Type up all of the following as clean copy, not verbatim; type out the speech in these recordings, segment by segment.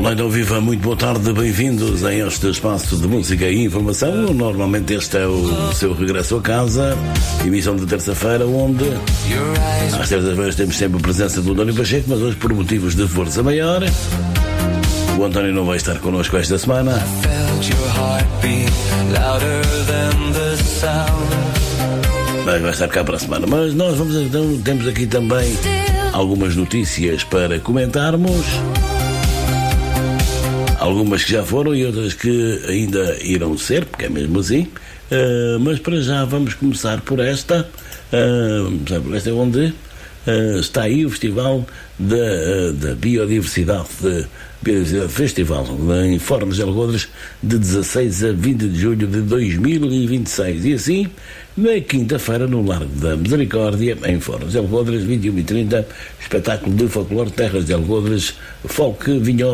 Olá, então viva, muito boa tarde, bem-vindos a este espaço de música e informação. Normalmente este é o seu regresso a casa, emissão de terça-feira, onde às terças-feiras temos sempre a presença do António Pacheco, mas hoje por motivos de força maior, o António não vai estar connosco esta semana. Mas vai estar cá para a semana. Mas nós vamos então, temos aqui também algumas notícias para comentarmos. Algumas que já foram e outras que ainda irão ser, porque é mesmo assim. Mas para já vamos começar por esta. Esta é onde está aí o Festival da Biodiversidade, Festival em Fornos de Algodres, de 16 a 20 de julho de 2026. E assim, na quinta-feira, no Largo da Misericórdia, em Fornos de Algodres, 21h30, espetáculo de folclore Terras de Algodres, Folk Vinhó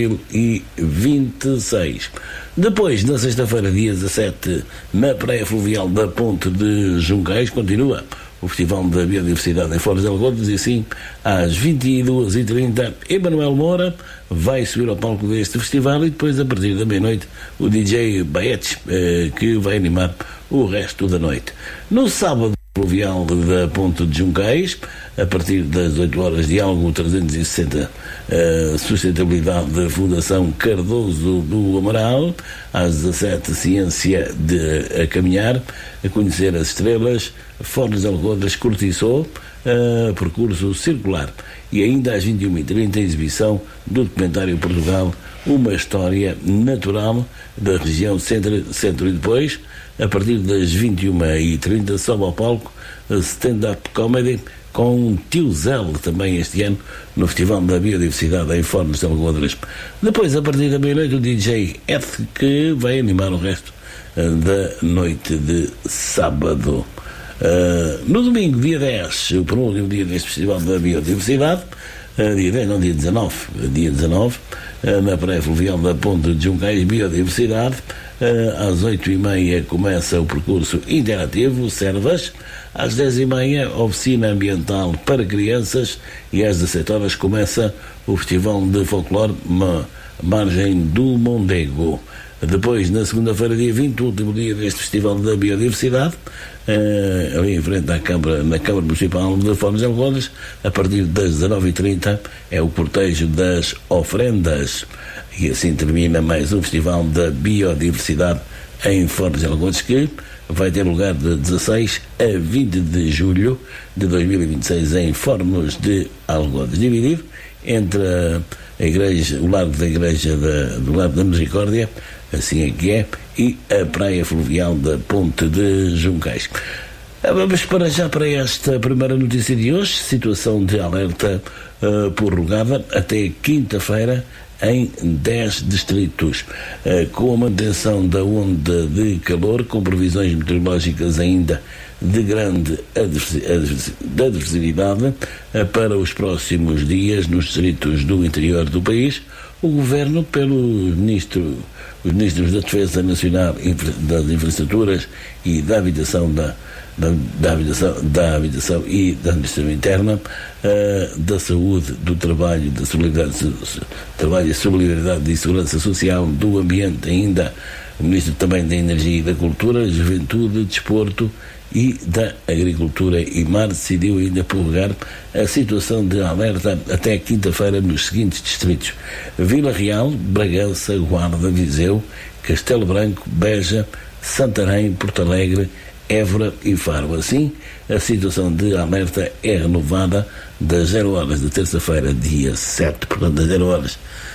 2026. Depois, na sexta-feira, dia 17, na Praia Fluvial da Ponte de Juncais, continua o Festival da Biodiversidade em Fornos de Algodres, e assim, às 22h30, Emanuel Moura vai subir ao palco deste festival, e depois, a partir da meia-noite, o DJ Baetes, que vai animar o resto da noite. No sábado, Fluvial da Ponte de Juncais, a partir das 8 horas, Diálogo 360, Sustentabilidade da Fundação Cardoso do Amaral, às 17, Ciência a Caminhar, a Conhecer as Estrelas, Fornos de Algodres, Cortiçou, Percurso Circular, e ainda às 21h30, exibição do documentário Portugal, uma história natural da região centro, e depois, a partir das 21h30, sobe ao palco stand-up comedy com Tio Zé, também este ano, no Festival da Biodiversidade em Fornos de Algodres. Depois, a partir da meia-noite, o DJ Ed, que vai animar o resto da noite de sábado. No domingo, dia 10, o penúltimo dia deste Festival da Biodiversidade, dia 10, não, dia 19, na Praia Fluvial da Ponte de Juncais, Biodiversidade, às 8h30 começa o percurso interativo, Servas, às 10h30 oficina ambiental para crianças, e às 17 horas começa o Festival de Folclore Margem do Mondego. Depois, na segunda-feira, dia 20, o último dia deste Festival da Biodiversidade, ali em frente na Câmara Municipal de Fornos de Algodres, a partir das 19h30, é o cortejo das ofrendas. E assim termina mais um Festival da Biodiversidade em Fornos de Algodres, que vai ter lugar de 16 a 20 de julho de 2026 em Fornos de Algodres, dividido entre a igreja, o largo da igreja do Largo da Misericórdia, assim é que é, e a Praia Fluvial da Ponte de Juncais. Vamos para esta primeira notícia de hoje. Situação de alerta prorrogada até quinta-feira em 10 distritos, com a manutenção da onda de calor, com previsões meteorológicas ainda de grande adversidade para os próximos dias nos distritos do interior do país. O Governo, os ministros da Defesa Nacional, das Infraestruturas e da Habitação, da Habitação e da Administração Interna, da Saúde, do Trabalho, da Solidariedade e Segurança Social, do Ambiente, ainda o Ministro também da Energia e da Cultura, Juventude, Desporto e da Agricultura e Mar, decidiu ainda prorrogar a situação de alerta até quinta-feira nos seguintes distritos: Vila Real, Bragança, Guarda, Viseu, Castelo Branco, Beja, Santarém, Porto Alegre, Évora e Faro. Assim, a situação de alerta é renovada das 0 horas de terça-feira, dia 7, portanto, das 0 horas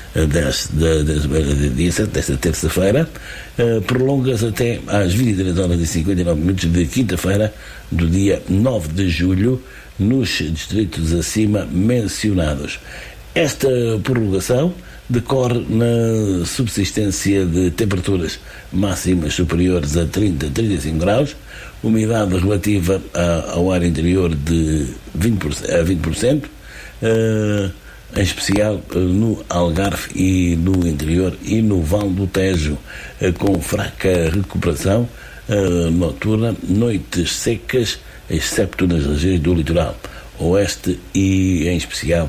dia 7, desta terça-feira, prolonga-se até às 23 horas e 59 minutos de quinta-feira, do dia 9 de julho, nos distritos acima mencionados. Esta prorrogação decorre na subsistência de temperaturas máximas superiores a 35 graus, umidade relativa ao ar interior de 20%, em especial no Algarve e no interior e no Vale do Tejo, com fraca recuperação noturna, noites secas, excepto nas regiões do litoral oeste e, em especial,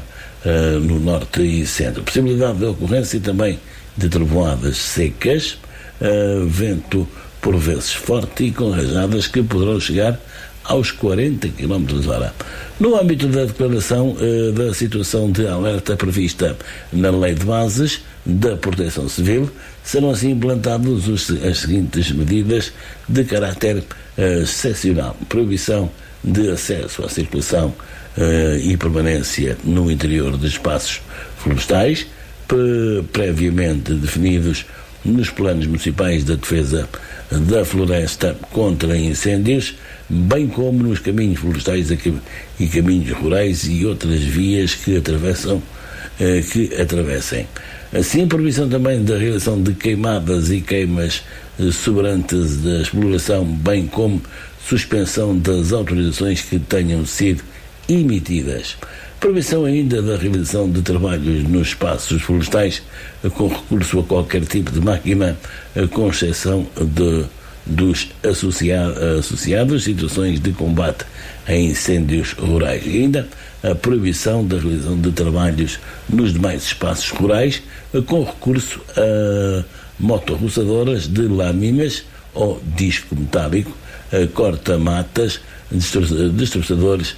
no norte e centro. Possibilidade de ocorrência também de trovoadas secas, vento por vezes forte e com rajadas que poderão chegar aos 40 km/h. No âmbito da declaração da situação de alerta prevista na Lei de Bases da Proteção Civil, serão assim implantadas as seguintes medidas de caráter excepcional: proibição de acesso à circulação e permanência no interior de espaços florestais, previamente definidos nos planos municipais da defesa da floresta contra incêndios, bem como nos caminhos florestais e caminhos rurais e outras vias que atravessem. Assim, a proibição também da realização de queimadas e queimas sobrantes da exploração, bem como suspensão das autorizações que tenham sido emitidas. Proibição ainda da realização de trabalhos nos espaços florestais com recurso a qualquer tipo de máquina, com exceção dos associados situações de combate a incêndios rurais. E ainda a proibição da realização de trabalhos nos demais espaços rurais com recurso a motorroçadoras de lâminas ou disco metálico, corta-matas, destroçadores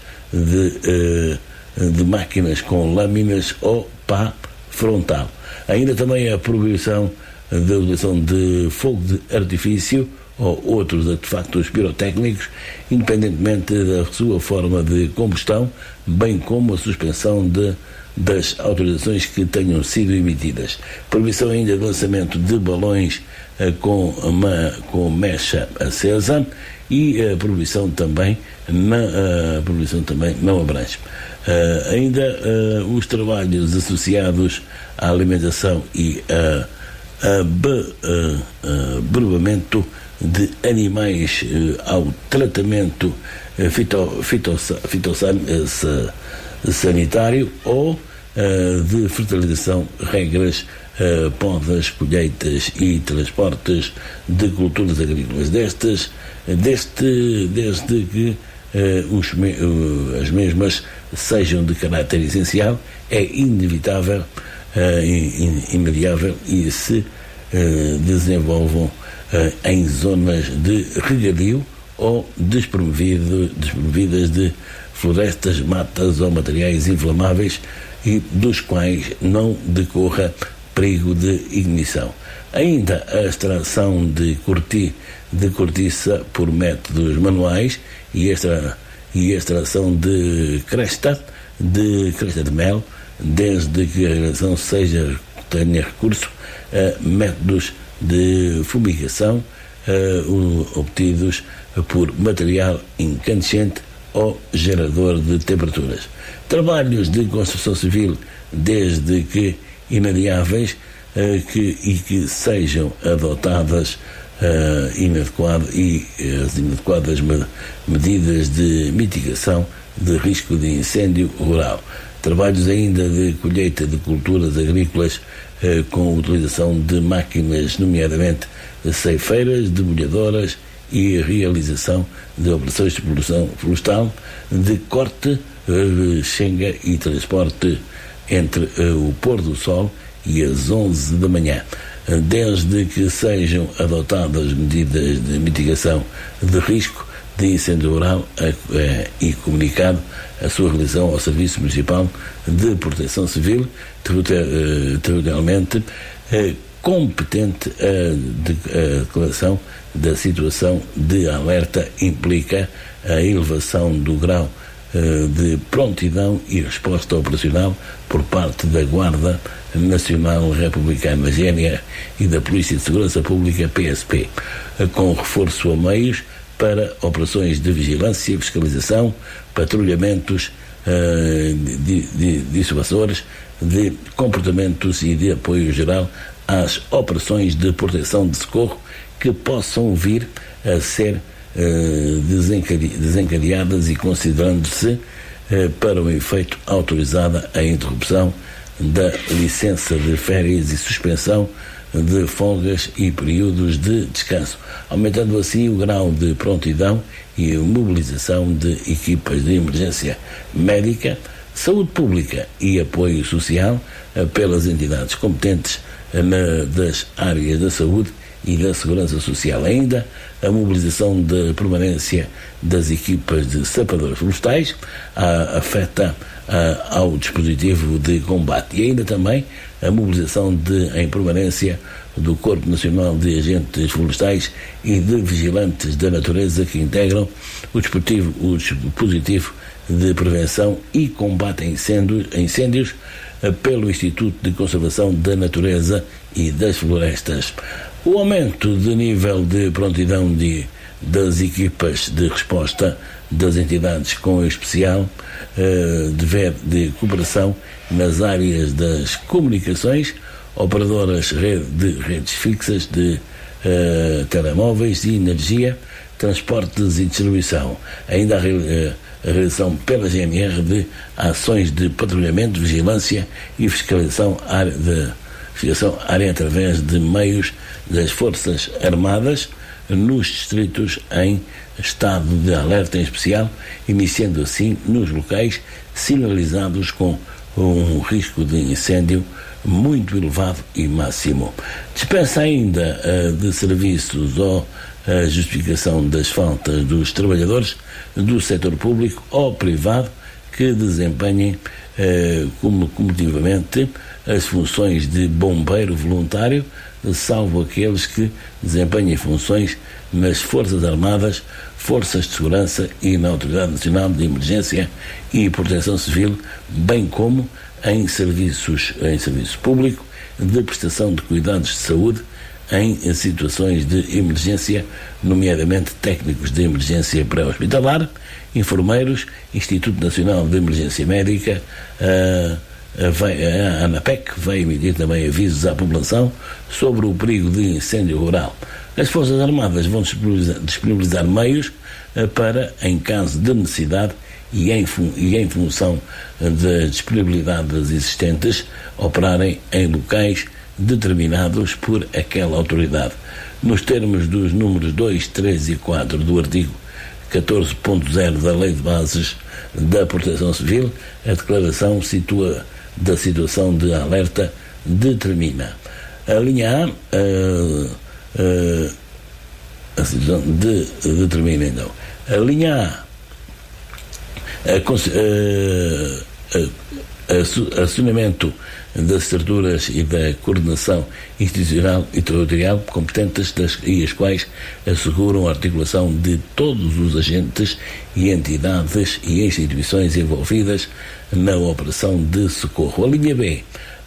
de máquinas com lâminas ou pá frontal. Ainda também a proibição da utilização de fogo de artifício ou outros artefactos pirotécnicos, independentemente da sua forma de combustão, bem como a suspensão das autorizações que tenham sido emitidas. Proibição ainda de lançamento de balões com mecha acesa, e a proibição também não abrange. Ainda os trabalhos associados à alimentação e brevamento de animais ao tratamento fitossanitário ou de fertilização, regras, podas, colheitas e transportes de culturas agrícolas desde que as mesmas sejam de caráter essencial, é inevitável, imediável e se desenvolvam em zonas de regadio ou desprovidas de florestas, matas ou materiais inflamáveis e dos quais não decorra perigo de ignição. Ainda a extração de cortiça por métodos manuais e extração de cresta de mel, desde que a realização tenha recurso a métodos de fumigação obtidos por material incandescente ou gerador de temperaturas. Trabalhos de construção civil, desde que inadiáveis, que sejam adotadas as inadequadas medidas de mitigação de risco de incêndio rural. Trabalhos ainda de colheita de culturas agrícolas com utilização de máquinas, nomeadamente ceifeiras, debulhadoras, e realização de operações de produção florestal, de corte, xenga e transporte entre o pôr do sol e as 11 da manhã, desde que sejam adotadas medidas de mitigação de risco de incêndio rural e comunicado a sua realização ao Serviço Municipal de Proteção Civil, territorialmente competente. A declaração da situação de alerta implica a elevação do grau de prontidão e resposta operacional por parte da Guarda Nacional Republicana GNR e da Polícia de Segurança Pública PSP, com reforço a meios para operações de vigilância, fiscalização, patrulhamentos dissuasores de comportamentos e de apoio geral às operações de proteção de socorro que possam vir a ser desencadeadas e considerando-se para o efeito autorizada a interrupção da licença de férias e suspensão de folgas e períodos de descanso, aumentando assim o grau de prontidão e mobilização de equipas de emergência médica, saúde pública e apoio social pelas entidades competentes das áreas da saúde e da segurança social. Ainda a mobilização de permanência das equipas de sapadores florestais afeta ao dispositivo de combate, e ainda também a mobilização em permanência do Corpo Nacional de Agentes Florestais e de Vigilantes da Natureza, que integram o dispositivo de prevenção e combate a incêndios pelo Instituto de Conservação da Natureza e das Florestas. O aumento de nível de prontidão das equipas de resposta das entidades com especial dever de cooperação nas áreas das comunicações, operadoras de redes fixas, de telemóveis e energia, transportes e distribuição. Ainda a realização pela GNR de ações de patrulhamento, vigilância e fiscalização área através de meios das Forças Armadas nos distritos em estado de alerta em especial, iniciando assim nos locais sinalizados com um risco de incêndio muito elevado e máximo. Dispensa ainda de serviços ou a justificação das faltas dos trabalhadores do setor público ou privado que desempenhem cumulativamente as funções de bombeiro voluntário, salvo aqueles que desempenhem funções nas Forças Armadas, Forças de Segurança e na Autoridade Nacional de Emergência e Proteção Civil, bem como em serviço público de prestação de cuidados de saúde em situações de emergência, nomeadamente técnicos de emergência pré-hospitalar, enfermeiros, Instituto Nacional de Emergência Médica. A ANAPEC vai emitir também avisos à população sobre o perigo de incêndio rural. As Forças Armadas vão disponibilizar meios para, em caso de necessidade e em função da disponibilidade das existentes, operarem em locais determinados por aquela autoridade. Nos termos dos números 2, 3 e 4 do artigo 14.0 da Lei de Bases da Proteção Civil, a declaração da situação de alerta determina. A linha A situação determina então. A linha A, acionamento das estruturas e da coordenação institucional e territorial competentes e as quais asseguram a articulação de todos os agentes e entidades e instituições envolvidas na operação de socorro. A linha B,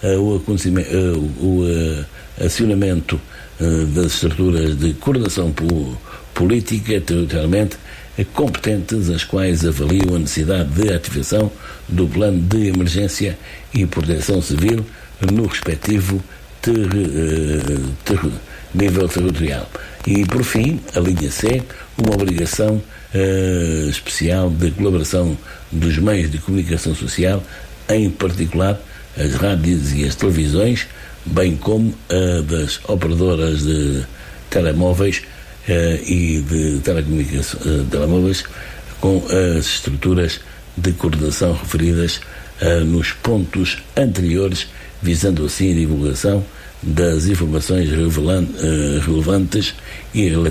o acionamento das estruturas de coordenação política territorialmente competentes, as quais avaliam a necessidade de ativação do plano de emergência e proteção civil no respectivo nível territorial. E, por fim, a linha C, uma obrigação especial de colaboração dos meios de comunicação social, em particular as rádios e as televisões, bem como das operadoras de telemóveis e de telecomunicação, telemóveis, com as estruturas de coordenação referidas nos pontos anteriores, visando assim a divulgação das informações relevantes e